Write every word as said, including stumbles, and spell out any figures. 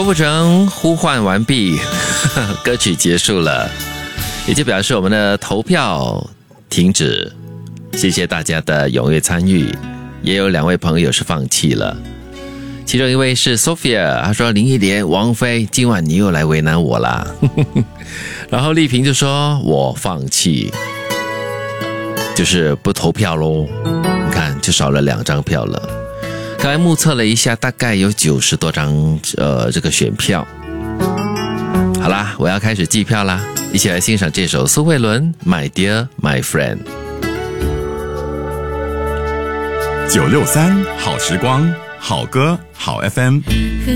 郭富城呼唤完毕，歌曲结束了，也就表示我们的投票停止。谢谢大家的踊跃参与，也有两位朋友是放弃了。其中一位是 Sophia， 她说林忆莲、王菲，今晚你又来为难我啦。然后丽萍就说我放弃，就是不投票咯。你看就少了两张票了。刚才目测了一下，大概有九十多张呃这个选票。好啦，我要开始计票啦，一起来欣赏这首苏慧伦 My Dear My Friend。 九六三好时光，好歌好 F M。